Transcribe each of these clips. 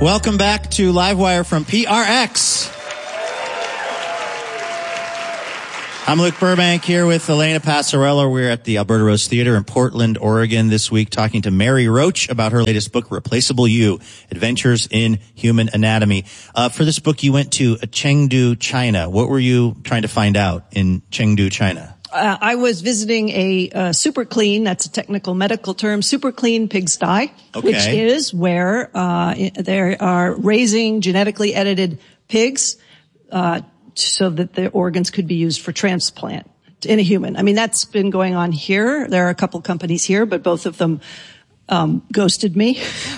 Welcome back to Livewire from PRX. I'm Luke Burbank here with Elena Passarello. We're at the Alberta Rose Theater in Portland, Oregon this week talking to Mary Roach about her latest book, Replaceable You, Adventures in Human Anatomy. For this book, you went to Chengdu, China. What were you trying to find out in Chengdu, China? I was visiting a super clean, that's a technical medical term, super clean pigsty, which is where they are raising genetically edited pigs so that the organs could be used for transplant in a human. I mean, that's been going on here. There are a couple companies here, but both of them ghosted me,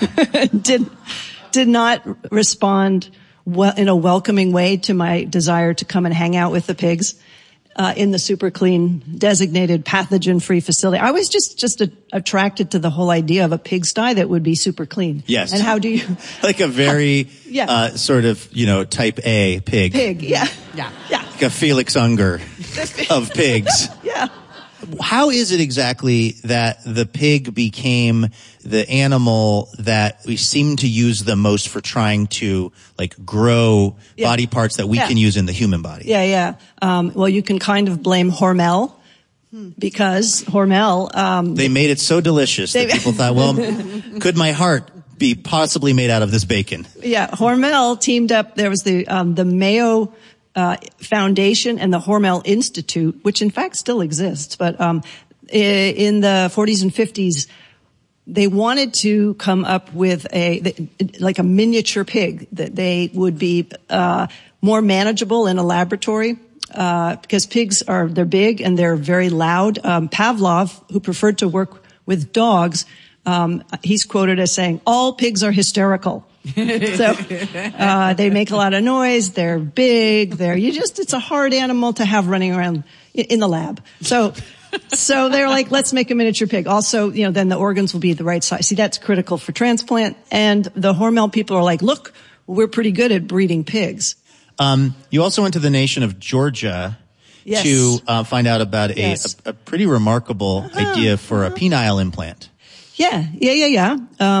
did not respond in a welcoming way to my desire to come and hang out with the pigs in the super clean, designated pathogen-free facility. I was just attracted to the whole idea of a pigsty that would be super clean. Yes. And how do you... Like a very sort of, type A pig. Pig, yeah. Like a Felix Unger of pigs. Yeah. How is it exactly that the pig became the animal that we seem to use the most for trying to grow body parts that we can use in the human body? Well, you can kind of blame Hormel because Hormel, they made it so delicious that people thought, well, could my heart be possibly made out of this bacon? Yeah. Hormel teamed up. There was the Mayo Foundation and the Hormel Institute, which in fact still exists, but in the 40s and 50s, they wanted to come up with a miniature pig that they would be more manageable in a laboratory because pigs they're big and they're very loud. Pavlov, who preferred to work with dogs, he's quoted as saying, "All pigs are hysterical." So, they make a lot of noise. They're big. It's a hard animal to have running around in the lab. So they're like, let's make a miniature pig. Also, then the organs will be the right size. See, that's critical for transplant. And the Hormel people are like, look, we're pretty good at breeding pigs. You also went to the nation of Georgia to find out about a pretty remarkable idea for a penile implant. Yeah.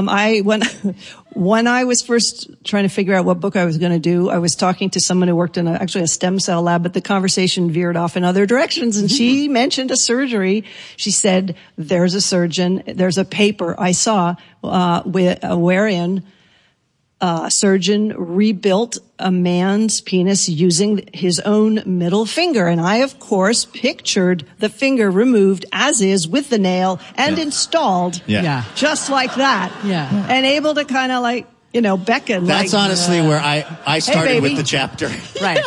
When I was first trying to figure out what book I was going to do, I was talking to someone who worked in a stem cell lab, but the conversation veered off in other directions, and she mentioned a surgery. She said, there's a paper I saw, wherein a surgeon rebuilt a man's penis using his own middle finger. And I, of course, pictured the finger removed as is with the nail and installed just like that. Yeah. And able to kind of beckon. That's honestly where I started with the chapter. Right.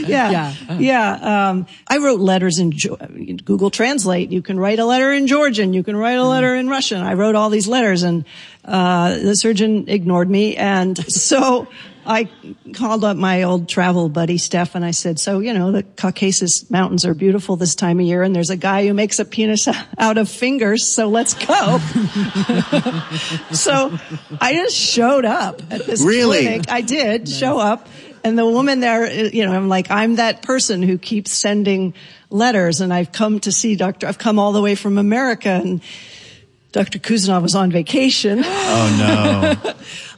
I wrote letters in Google Translate. You can write a letter in Georgian. You can write a letter in Russian. I wrote all these letters and the surgeon ignored me. And so I called up my old travel buddy, Steph, and I said, the Caucasus Mountains are beautiful this time of year, and there's a guy who makes a penis out of fingers, so let's go. So I just showed up at this clinic. I did show up, and the woman there, I'm like, I'm that person who keeps sending letters, and I've come to see I've come all the way from America, and Dr. Kuzanov was on vacation. Oh, no.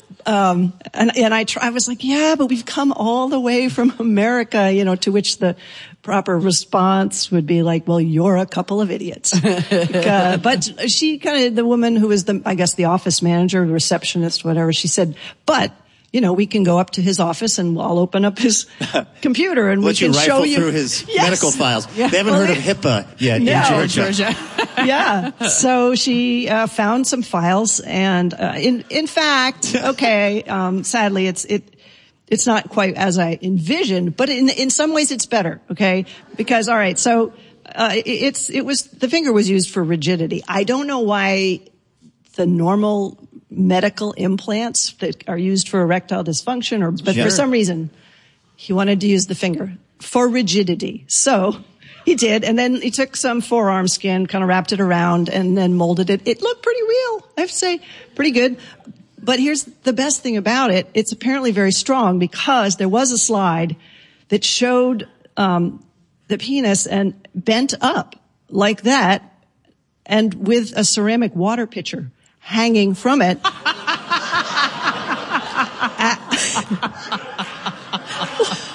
I was like, but we've come all the way from America, to which the proper response would be like, well, you're a couple of idiots. But she the woman who was the office manager, the receptionist, whatever, she said, but, we can go up to his office and I'll open up his computer and we can show you. Through his medical files. Yeah. They haven't heard of HIPAA yet in Georgia. Yeah. So she found some files and in fact, sadly it's not quite as I envisioned, but in some ways it's better, okay? Because all right, so the finger was used for rigidity. I don't know why the normal medical implants that are used for erectile dysfunction but for some reason he wanted to use the finger for rigidity. So he did, and then he took some forearm skin, kind of wrapped it around, and then molded it. It looked pretty real, I have to say, pretty good. But here's the best thing about it. It's apparently very strong because there was a slide that showed the penis and bent up like that and with a ceramic water pitcher hanging from it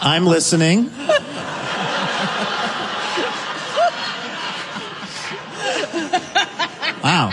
I'm listening. Wow.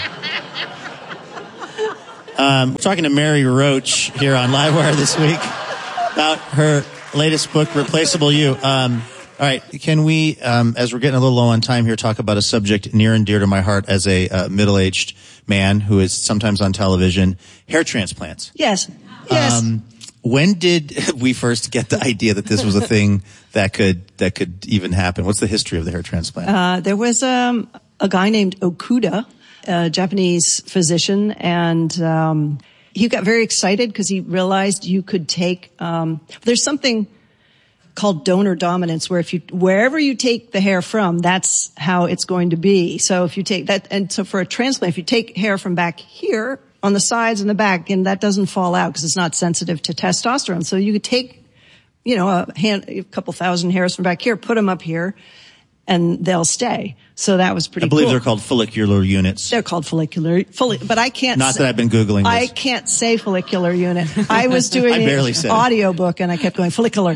We're talking to Mary Roach here on Livewire this week about her latest book, Replaceable You. All right, can we, as we're getting a little low on time here, talk about a subject near and dear to my heart as a middle-aged man who is sometimes on television, hair transplants. Yes. Yes. When did we first get the idea that this was a thing that could even happen? What's the history of the hair transplant? There was a guy named Okuda, a Japanese physician, and he got very excited because he realized you could take there's something called donor dominance, where wherever you take the hair from, that's how it's going to be. So if you take that, and so for a transplant, if you take hair from back here on the sides and the back, and that doesn't fall out because it's not sensitive to testosterone. So you could take, a couple thousand hairs from back here, put them up here, and they'll stay. So that was pretty cool. I believe they're called follicular units. They're called but I can't Not that I've been Googling this. I can't say follicular unit. I was doing an audio book and I kept going follicular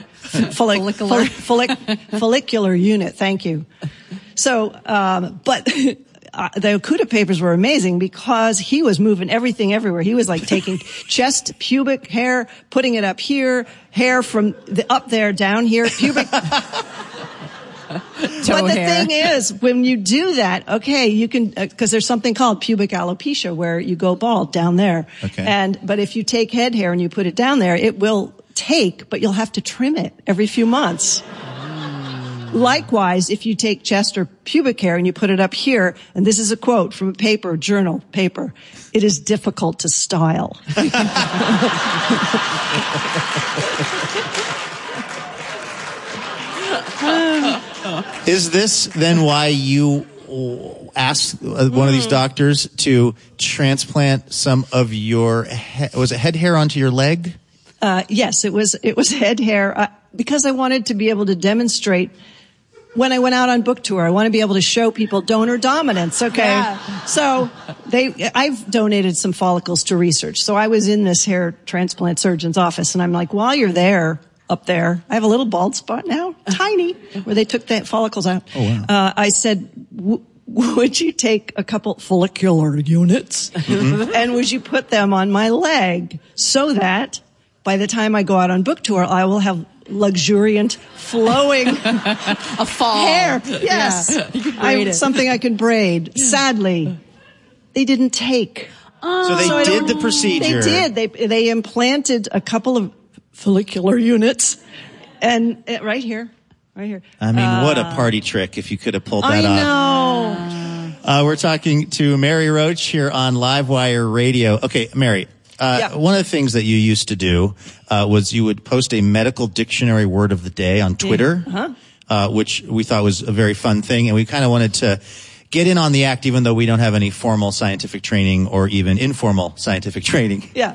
unit. Thank you. So, but the Okuda papers were amazing because he was moving everything everywhere. He was like taking chest, pubic hair, putting it up here, hair from up there, down here, pubic. But the thing is, when you do that, okay, you can, because there's something called pubic alopecia where you go bald down there. Okay. But if you take head hair and you put it down there, it will take, but you'll have to trim it every few months. Likewise, if you take chest or pubic hair and you put it up here, and this is a quote from a journal paper, it is difficult to style. Is this then why you asked one of these doctors to transplant some of your was it head hair onto your leg? Yes, it was head hair because I wanted to be able to demonstrate when I went out on book tour. I want to be able to show people donor dominance. Okay, yeah. So I've donated some follicles to research. So I was in this hair transplant surgeon's office, and I'm like, while you're there. Up there, I have a little bald spot now, tiny, where they took the follicles out. Oh, wow. I said, would you take a couple follicular units and would you put them on my leg so that by the time I go out on book tour, I will have luxuriant, flowing a fall hair. Yes. Yeah. Something I could braid. Sadly, they didn't take. So they did the procedure. They did. They implanted a couple of follicular units, and right here. I mean, what a party trick if you could have pulled that off. I know. We're talking to Mary Roach here on Livewire Radio. Okay, Mary, one of the things that you used to do was you would post a medical dictionary word of the day on Twitter, which we thought was a very fun thing, and we kind of wanted to get in on the act, even though we don't have any formal scientific training or even informal scientific training. Yeah.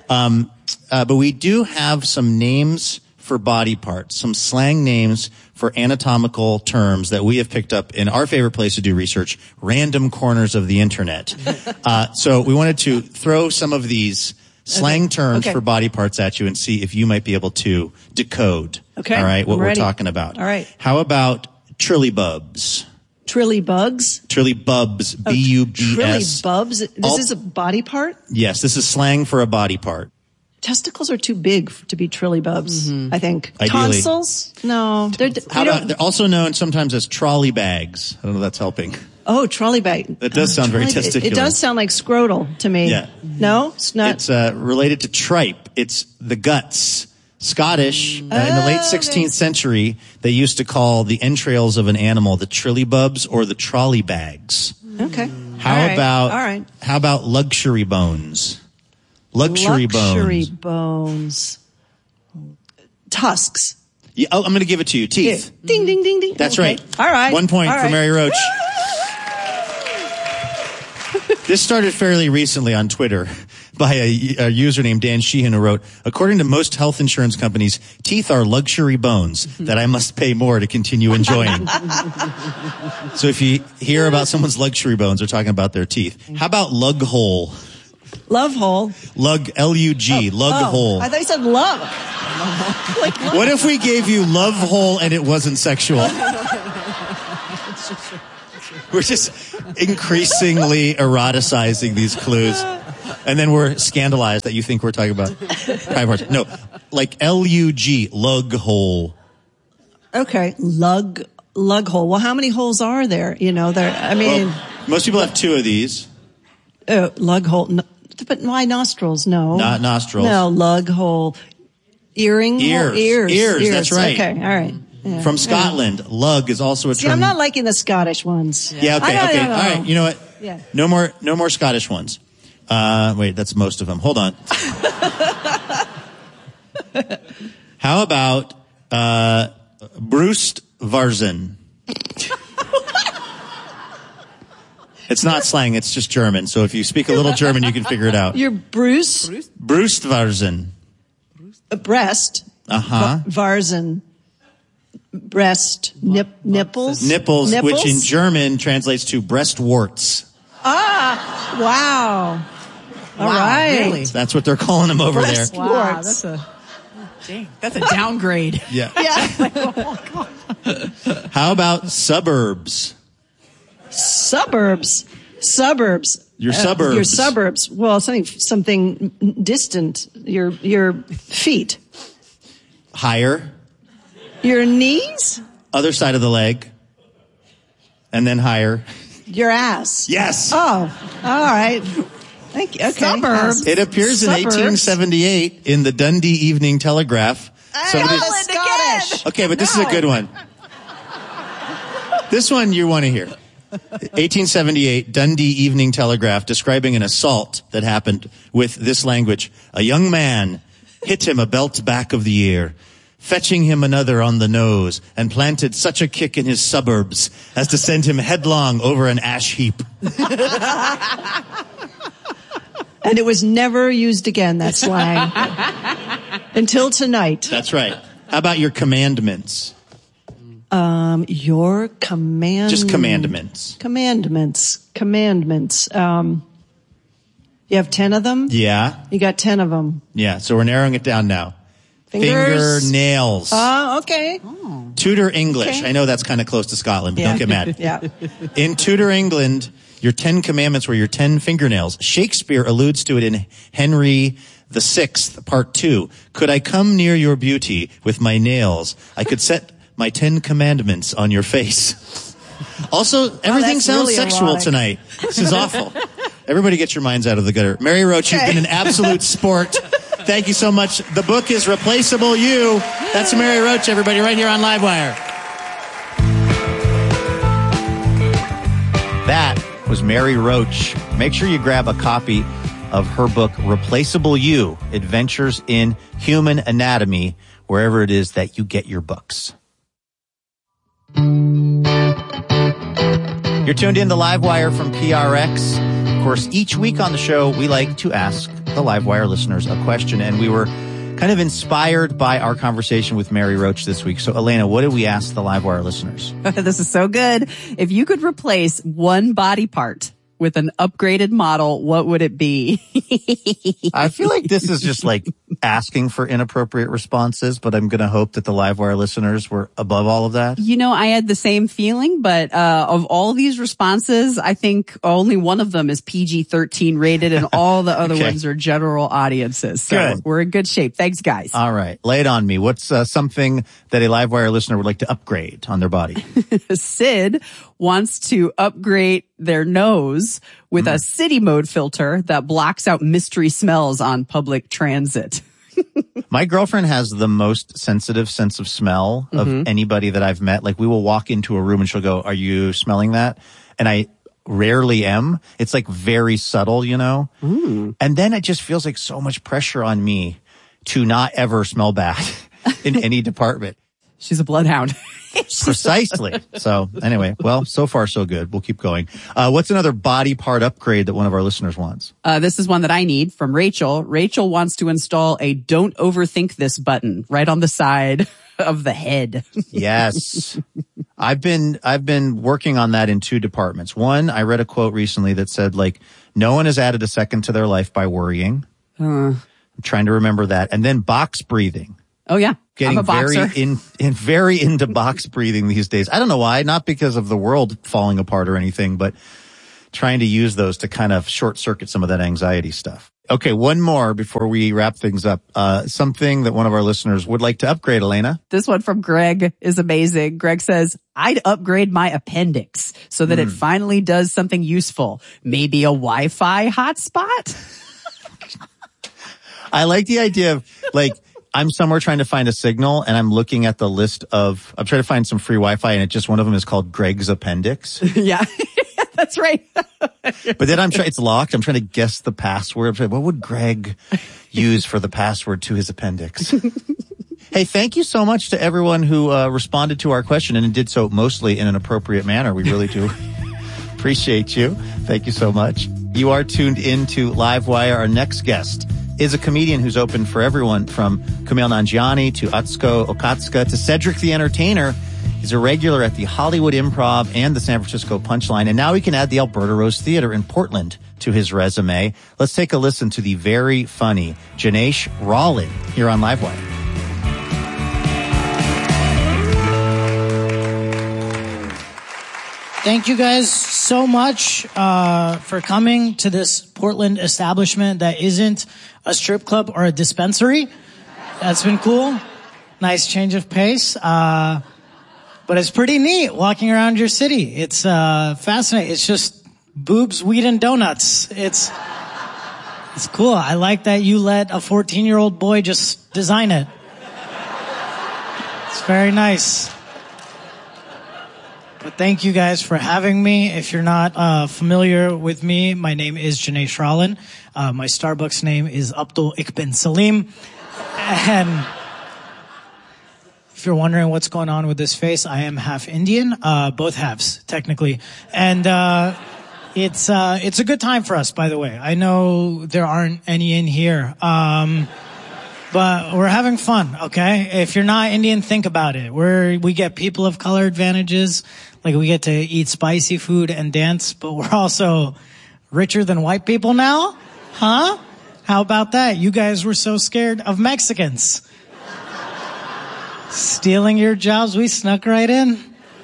But we do have some names for body parts, some slang names for anatomical terms that we have picked up in our favorite place to do research, random corners of the internet. So we wanted to throw some of these slang terms for body parts at you and see if you might be able to decode. Okay. All right, what we're talking about. All right. How about trillybubs? Trillybugs? Trillybubs, B-U-B-S. Trillybubs? This is a body part? Yes, this is slang for a body part. Testicles are too big to be trillybubs, I think. Ideally. Tonsils? No. They're also known sometimes as trolley bags. I don't know if that's helping. Oh, trolley bag. That does sound very testicular. It does sound like scrotal to me. Yeah. No? It's not. It's related to tripe. It's the guts. Scottish, in the late 16th century, they used to call the entrails of an animal the trillybubs or the trolley bags. Okay. How about luxury bones? Luxury bones. Tusks. Yeah, I'm going to give it to you. Teeth. Yeah. Ding, ding, ding, ding. That's right. All right. 1 point for Mary Roach. This started fairly recently on Twitter by a user named Dan Sheehan who wrote, according to most health insurance companies, teeth are luxury bones that I must pay more to continue enjoying. So if you hear about someone's luxury bones, they're talking about their teeth. How about lug hole? Love hole? Lug, L-U-G, lug hole. I thought you said love. What if we gave you love hole and it wasn't sexual? We're just increasingly eroticizing these clues. And then we're scandalized that you think we're talking about private parts. No, like L-U-G, lug hole. Okay, lug hole. Well, how many holes are there? Well, most people have two of these. Lug hole. No, but why nostrils? No. Not nostrils. No, lug hole. Earring hole? Ears, that's right. Okay, all right. Yeah. From Scotland, lug is also a term. See, I'm not liking the Scottish ones. Yeah, okay. All right, you know what? Yeah. No more Scottish ones. Wait, that's most of them. Hold on. How about Brustwarzen? It's not slang, it's just German. So if you speak a little German, you can figure it out. You're Bruce? Brustwarzen. Breast. Uh-huh. Varzen. Breast. Nipples? Nipples, which in German translates to breast warts. Ah, wow. All right. Really? That's what they're calling them over there. Wow, that's a downgrade. Yeah. Yeah. How about suburbs? Suburbs. Your suburbs. Your suburbs. Well, something distant. Your feet. Higher. Your knees. Other side of the leg. And then higher. Your ass. Yes. Oh, all right. Thank you. Okay. Suburbs. It appears in Suburbs. 1878 in the Dundee Evening Telegraph. Scottish. Okay, but this is a good one. This one you want to hear. 1878 Dundee Evening Telegraph describing an assault that happened with this language. A young man hit him a belt back of the ear, fetching him another on the nose, and planted such a kick in his suburbs as to send him headlong over an ash heap. And it was never used again, that slang. Until tonight. That's right. How about your commandments? Your command. Just commandments. Commandments. You have 10 of them? Yeah. You got 10 of them. Yeah, so we're narrowing it down now. Fingers. Fingernails. Oh, okay. Tudor English. Okay. I know that's kind of close to Scotland, but don't get mad. Yeah. In Tudor England, your 10 commandments were your 10 fingernails. Shakespeare alludes to it in Henry VI, Part 2. Could I come near your beauty with my nails? I could set my 10 commandments on your face. Also, everything that's sounds really sexual erotic. tonight. This is awful. Everybody get your minds out of the gutter. Mary Roach, you've been an absolute sport. Thank you so much. The book is Replaceable You. That's Mary Roach, everybody, right here on Livewire. That was Mary Roach. Make sure you grab a copy of her book, Replaceable You, Adventures in Human Anatomy, wherever it is that you get your books. You're tuned in to Livewire from PRX. Of course, each week on the show, we like to ask the Livewire listeners a question, and we were kind of inspired by our conversation with Mary Roach this week. So, Elena, what did we ask the Livewire listeners? This is so good. If you could replace one body part with an upgraded model, what would it be? I feel like this is just like asking for inappropriate responses, but I'm going to hope that the Livewire listeners were above all of that. You know, I had the same feeling, but of all these responses, I think only one of them is PG-13 rated and all the other Okay. ones are general audiences. So Good. we're in good shape. Thanks, guys. All right. Lay it on me. What's something that a Livewire listener would like to upgrade on their body? Sid wants to upgrade their nose with a city mode filter that blocks out mystery smells on public transit. My girlfriend has the most sensitive sense of smell of anybody that I've met. Like, we will walk into a room and she'll go, "Are you smelling that?" And I rarely am. It's like very subtle, you know? And then it just feels like so much pressure on me to not ever smell bad in any department. She's a bloodhound. Precisely. So anyway, well, so far so good. We'll keep going. What's another body part upgrade that one of our listeners wants? This is one that I need from Rachel. Rachel wants to install a "Don't Overthink This" button right on the side of the head. Yes. I've been working on that in two departments. One, I read a quote recently that said, like, no one has added a second to their life by worrying. I'm trying to remember that. And then box breathing. Oh yeah. Getting I'm a boxer. very into box breathing these days. I don't know why, not because of the world falling apart or anything, but trying to use those to kind of short circuit some of that anxiety stuff. Okay, one more before we wrap things up. Something that one of our listeners would like to upgrade, Elena. This one from Greg is amazing. Greg says, I'd upgrade my appendix so that it finally does something useful. Maybe a Wi-Fi hotspot? I like the idea of, like, I'm somewhere trying to find a signal and I'm looking at the list of, I'm trying to find some free Wi-Fi and it just, one of them is called Greg's Appendix. Yeah. That's right. But then it's locked. I'm trying to guess the password. What would Greg use for the password to his appendix? Hey, thank you so much to everyone who responded to our question and did so mostly in an appropriate manner. We really do appreciate you. Thank you so much. You are tuned in to Livewire. Our next guest is a comedian who's open for everyone from Kumail Nanjiani to Atsuko Okatsuka to Cedric the Entertainer. He's a regular at the Hollywood Improv and the San Francisco Punchline, and now he can add the Alberta Rose Theater in Portland to his resume. Let's take a listen to the very funny Janesh Rollin here on Livewire. Thank you guys so much for coming to this Portland establishment that isn't a strip club or a dispensary. That's been cool. Nice change of pace. But it's pretty neat walking around your city. It's fascinating. It's just boobs, weed, and donuts. It's cool. I like that you let a 14-year-old boy just design it. It's very nice. But thank you guys for having me. If you're not familiar with me, my name is Janesh Rollin. My Starbucks name is Abdul Ikben Salim. And if you're wondering what's going on with this face, I am half Indian, both halves, technically. And it's a good time for us, by the way. I know there aren't any in here. But we're having fun, okay? If you're not Indian, think about it. We get people of color advantages. Like, we get to eat spicy food and dance, but we're also richer than white people now? Huh? How about that? You guys were so scared of Mexicans. Stealing your jobs, we snuck right in.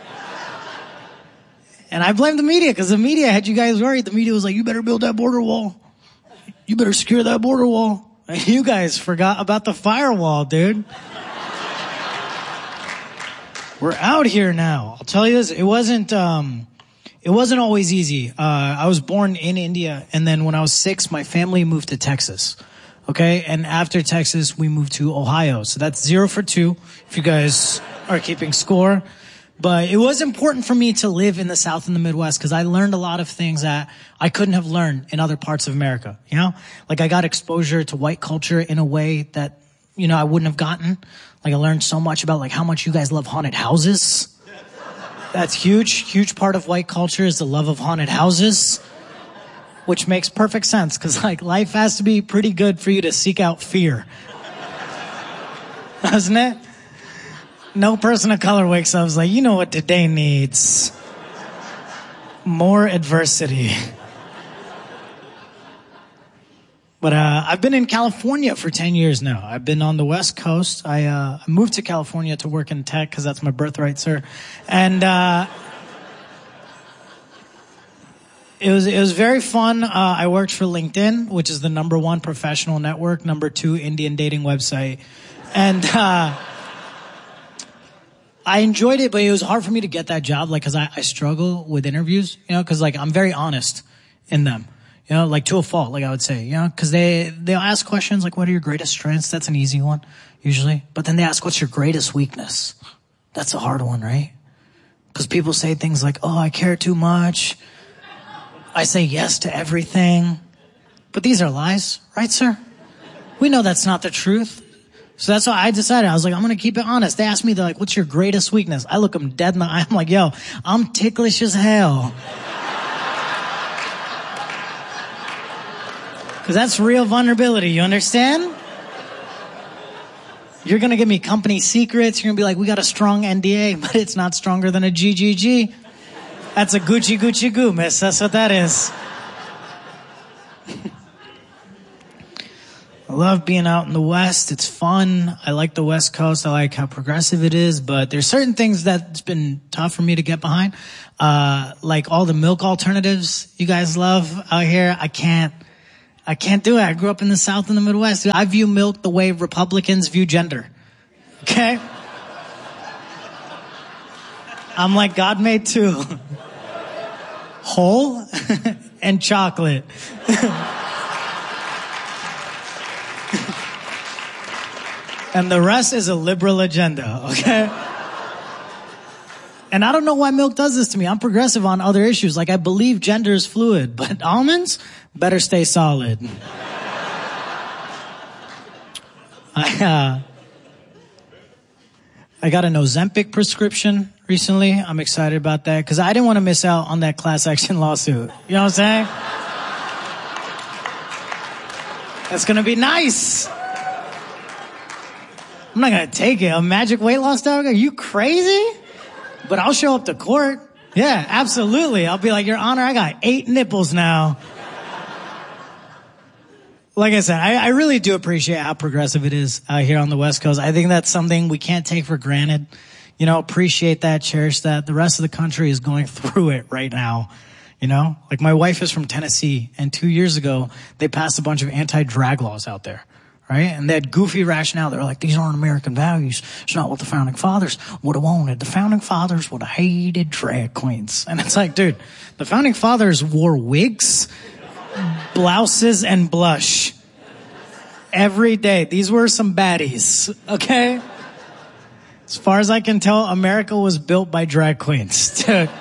And I blame the media, because the media had you guys worried. The media was like, you better build that border wall. You better secure that border wall. And you guys forgot about the firewall, dude. We're out here now. I'll tell you this, it wasn't always easy. I was born in India, and then when I was 6, my family moved to Texas. Okay? And after Texas, we moved to Ohio. So that's 0 for 2, if you guys are keeping score. But it was important for me to live in the South and the Midwest, because I learned a lot of things that I couldn't have learned in other parts of America. You know? Like, I got exposure to white culture in a way that, you know, I wouldn't have gotten. Like, I learned so much about, like, how much you guys love haunted houses. That's huge part of white culture is the love of haunted houses. Which makes perfect sense, because, like, life has to be pretty good for you to seek out fear. Doesn't it? No person of color wakes up and is like, you know what today needs? More adversity. But I've been in California for 10 years now. I've been on the West Coast. I moved to California to work in tech because that's my birthright, sir. And it was very fun. I worked for LinkedIn, which is the #1 professional network, #2 Indian dating website. And I enjoyed it, but it was hard for me to get that job, like, because I struggle with interviews, you know, because, like, I'm very honest in them. You know, like, to a fault, like I would say, you know, because they'll ask questions like, what are your greatest strengths? That's an easy one, usually. But then they ask, what's your greatest weakness? That's a hard one, right? Because people say things like, oh, I care too much. I say yes to everything. But these are lies, right, sir? We know that's not the truth. So that's why I decided, I was like, I'm going to keep it honest. They asked me, they're like, what's your greatest weakness? I look them dead in the eye. I'm like, yo, I'm ticklish as hell. Because that's real vulnerability, you understand? You're going to give me company secrets. You're going to be like, we got a strong NDA, but it's not stronger than a GGG. That's a Gucci Gucci Goo, miss. That's what that is. I love being out in the West. It's fun. I like the West Coast. I like how progressive it is, but there's certain things that's been tough for me to get behind. Like all the milk alternatives you guys love out here. I can't do it. I grew up in the South and the Midwest. I view milk the way Republicans view gender. Okay? I'm like, God made two. Whole and chocolate. And the rest is a liberal agenda, okay? And I don't know why milk does this to me. I'm progressive on other issues. Like, I believe gender is fluid, but almonds better stay solid. I got an Ozempic prescription recently. I'm excited about that because I didn't want to miss out on that class action lawsuit. You know what I'm saying? That's going to be nice. I'm not going to take it. A magic weight loss dog? Are you crazy? But I'll show up to court. Yeah, absolutely. I'll be like, Your Honor, I got 8 nipples now. Like I said, I really do appreciate how progressive it is out here on the West Coast. I think that's something we can't take for granted. You know, appreciate that, cherish that. The rest of the country is going through it right now. You know, like my wife is from Tennessee, and 2 years ago, they passed a bunch of anti-drag laws out there. Right? And they had goofy rationale. They were like, these aren't American values. It's not what the founding fathers would have wanted. The founding fathers would have hated drag queens. And it's like, dude, the founding fathers wore wigs, blouses, and blush every day. These were some baddies, okay? As far as I can tell, America was built by drag queens. Dude.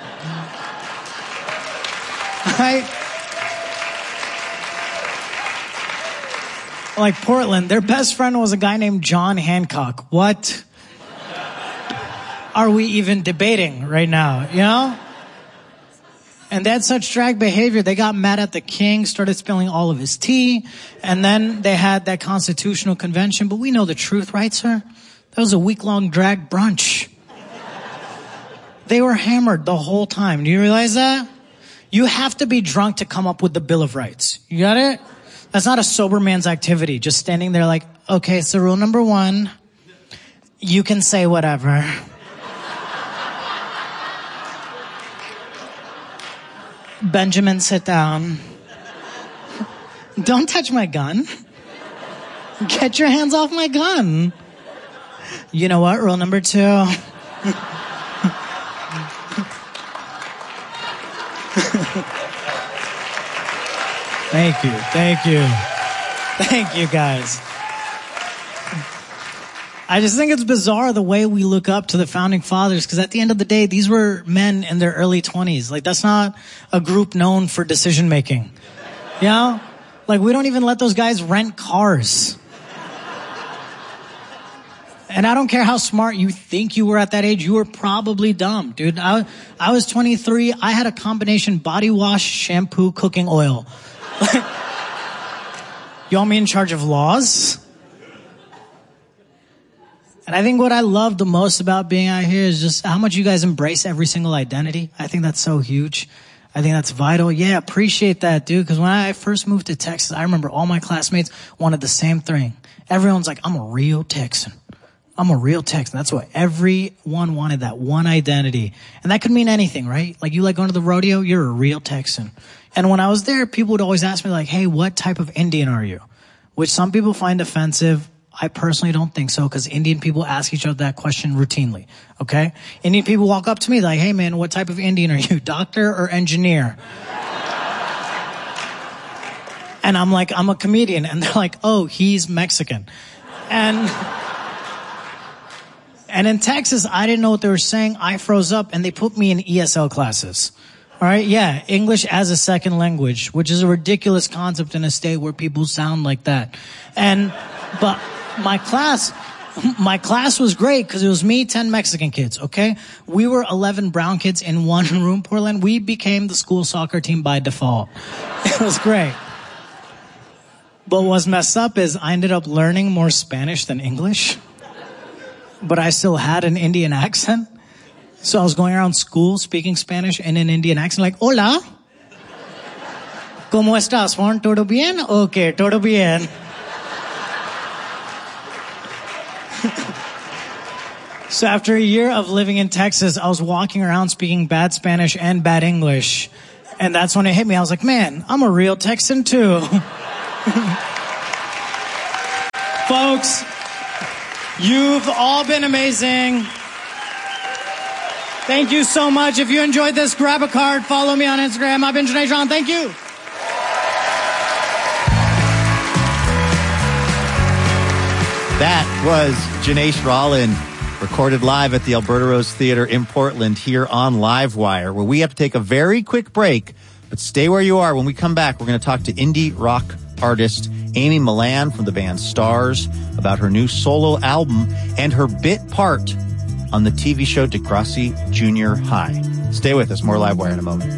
Like Portland, their best friend was a guy named John Hancock. What are we even debating right now, you know? And they had such drag behavior, they got mad at the king, started spilling all of his tea, and then they had that constitutional convention. But we know the truth, right, sir? That was a week-long drag brunch. They were hammered the whole time. Do you realize that? You have to be drunk to come up with the Bill of Rights. You got it? That's not a sober man's activity. Just standing there like, okay, so rule number 1, you can say whatever. Benjamin, sit down. Don't touch my gun. Get your hands off my gun. You know what? Rule number 2. Thank you. Thank you. Thank you, guys. I just think it's bizarre the way we look up to the founding fathers, because at the end of the day, these were men in their early 20s. Like, that's not a group known for decision making. You know? Like, we don't even let those guys rent cars. And I don't care how smart you think you were at that age, you were probably dumb, dude. I was 23. I had a combination body wash, shampoo, cooking oil. You want me in charge of laws? And I think what I love the most about being out here is just how much you guys embrace every single identity. I think that's so huge. I think that's vital. Yeah, appreciate that, dude. Because when I first moved to Texas, I remember all my classmates wanted the same thing. Everyone's like, I'm a real Texan. I'm a real Texan. That's what everyone wanted, that one identity. And that could mean anything, right? Like, you like going to the rodeo? You're a real Texan. And when I was there, people would always ask me like, hey, what type of Indian are you? Which some people find offensive. I personally don't think so, because Indian people ask each other that question routinely, okay? Indian people walk up to me like, hey man, what type of Indian are you? Doctor or engineer? And I'm like, I'm a comedian. And they're like, oh, he's Mexican. And in Texas, I didn't know what they were saying. I froze up and they put me in ESL classes. All right. Yeah. English as a second language, which is a ridiculous concept in a state where people sound like that. But my class was great because it was me, 10 Mexican kids. Okay. We were 11 brown kids in one room, Portland. We became the school soccer team by default. It was great. But what's messed up is I ended up learning more Spanish than English, but I still had an Indian accent. So I was going around school speaking Spanish in an Indian accent, like, hola. ¿Cómo estás, Juan? ¿Todo bien? Okay, todo bien. So after a year of living in Texas, I was walking around speaking bad Spanish and bad English. And that's when it hit me. I was like, man, I'm a real Texan too. Folks, you've all been amazing. Thank you so much. If you enjoyed this, grab a card, follow me on Instagram. I've been Janae Sean. Thank you. That was Janae Rollin, recorded live at the Alberta Rose Theater in Portland here on Livewire, where we have to take a very quick break, but stay where you are. When we come back, we're going to talk to indie rock artist Amy Millan from the band Stars about her new solo album and her bit part on the TV show Degrassi Junior High. Stay with us. More Livewire in a moment.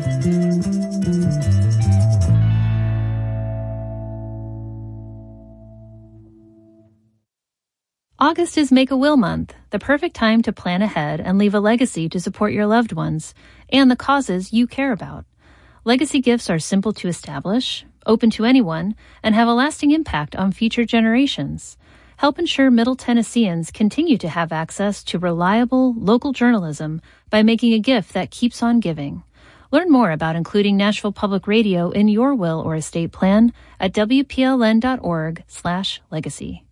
August is Make-A-Will Month, the perfect time to plan ahead and leave a legacy to support your loved ones and the causes you care about. Legacy gifts are simple to establish, open to anyone, and have a lasting impact on future generations. Help ensure Middle Tennesseans continue to have access to reliable, local journalism by making a gift that keeps on giving. Learn more about including Nashville Public Radio in your will or estate plan at wpln.org/legacy.